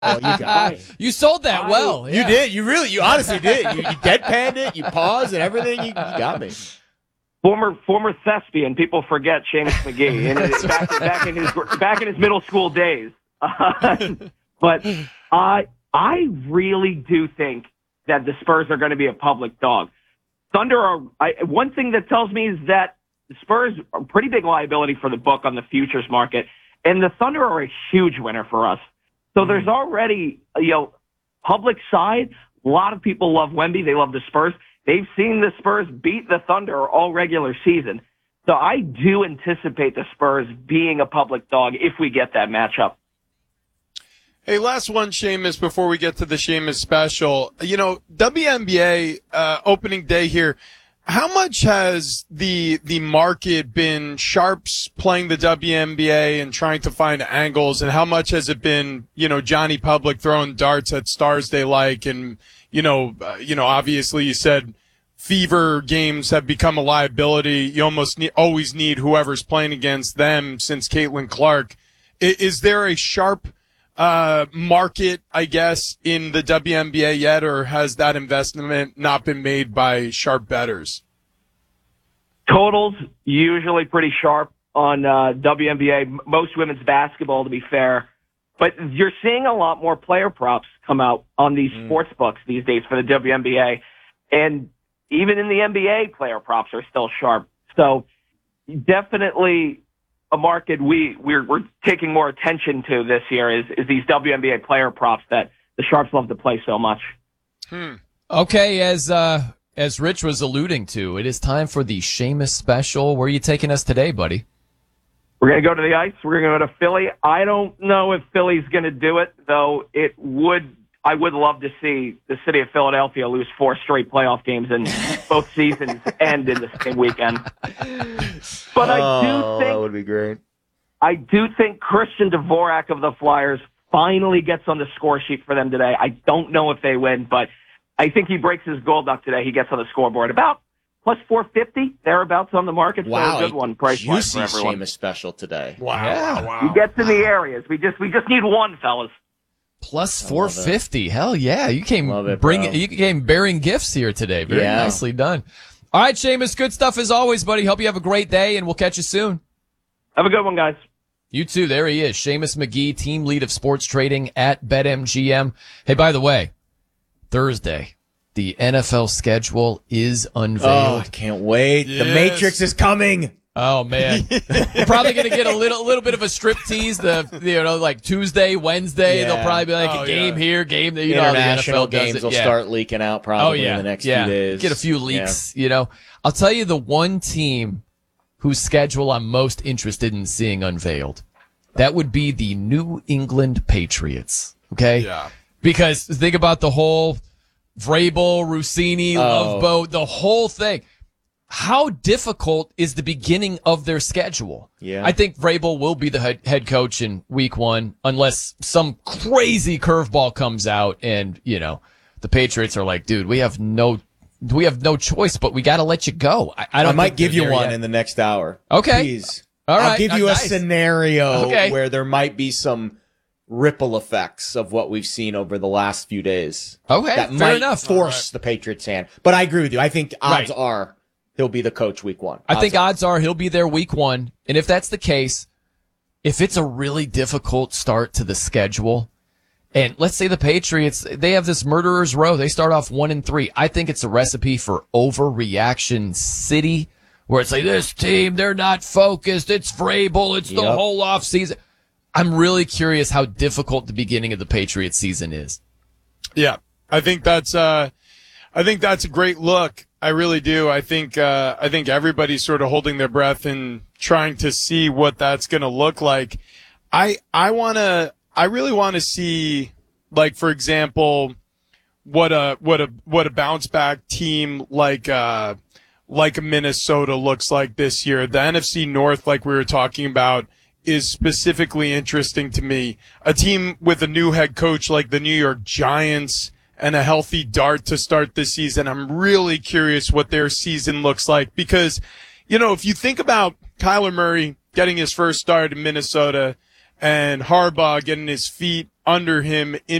Oh, you got me. You sold that well. You did. You honestly did. You deadpanned it. You paused and everything. You got me. Former thespian. People forget Seamus McGee back in his middle school days. But I really do think that the Spurs are going to be a public dog. One thing that tells me is that the Spurs are a pretty big liability for the book on the futures market, and the Thunder are a huge winner for us. So there's already, public side. A lot of people love Wemby. They love the Spurs. They've seen the Spurs beat the Thunder all regular season. So I do anticipate the Spurs being a public dog if we get that matchup. Hey, last one, Seamus, before we get to the Seamus special. WNBA opening day here. How much has the market been sharps playing the WNBA and trying to find angles, and how much has it been, Johnny Public throwing darts at stars they like, and obviously you said fever games have become a liability. You always need whoever's playing against them since Caitlin Clark. Is there a sharp market, I guess, in the WNBA yet, or has that investment not been made by sharp bettors? Totals usually pretty sharp on WNBA, most women's basketball, to be fair. But you're seeing a lot more player props come out on these sports books these days for the WNBA. And even in the NBA, player props are still sharp. So definitely a market we're taking more attention to this year is these WNBA player props that the sharps love to play so much. Okay, as Rich was alluding to, it is time for the Seamus special. Where are you taking us today, buddy? We're going to go to the ice. We're going to go to Philly. I don't know if Philly's going to do it, though. I would love to see the city of Philadelphia lose 4 straight playoff games and both seasons end in the same weekend. But I do think that would be great. I do think Christian Dvorak of the Flyers finally gets on the score sheet for them today. I don't know if they win, but I think he breaks his goal duck today. He gets on the scoreboard about plus 450, thereabouts on the market. Wow, so a good one. Price line juicy for everyone. Seamus special today. Wow. He gets in the areas. We just need one, fellas. Plus 450. Hell yeah. You came you came bearing gifts here today. Very nicely done. All right, Seamus, good stuff as always, buddy. Hope you have a great day, and we'll catch you soon. Have a good one, guys. You too. There he is, Seamus McGee, team lead of sports trading at BetMGM. Hey, by the way, Thursday, the NFL schedule is unveiled. Oh, I can't wait. Yes. The Matrix is coming. Oh man, we're probably gonna get a little bit of a strip tease. Like Tuesday, Wednesday, they'll probably be like a game here, game there. International the NFL games will start leaking out probably in the next few days. Get a few leaks. I'll tell you the one team whose schedule I'm most interested in seeing unveiled. That would be the New England Patriots. Okay, because think about the whole Vrabel, Rossini, Love Boat, the whole thing. How difficult is the beginning of their schedule? Yeah. I think Vrabel will be the head coach in week 1 unless some crazy curveball comes out and, the Patriots are like, dude, we have no choice, but we got to let you go. I might give you one in the next hour. Okay. Please. All right. I'll give you a scenario where there might be some ripple effects of what we've seen over the last few days. Okay. That might force the Patriots' hand. But I agree with you. I think odds are he'll be the coach week 1. I think odds are he'll be there week 1. And if that's the case, if it's a really difficult start to the schedule, and let's say the Patriots, they have this murderer's row. They start off 1-3. I think it's a recipe for overreaction city, where it's like, this team, they're not focused. It's Vrabel. It's the whole offseason. I'm really curious how difficult the beginning of the Patriots season is. Yeah, I think that's a great look. I really do. I think everybody's sort of holding their breath and trying to see what that's going to look like. I really want to see, like, for example, what a bounce back team like a Minnesota looks like this year. The NFC North, like we were talking about, is specifically interesting to me. A team with a new head coach like the New York Giants and a healthy Dart to start this season. I'm really curious what their season looks like because, if you think about Kyler Murray getting his first start in Minnesota and Harbaugh getting his feet under him in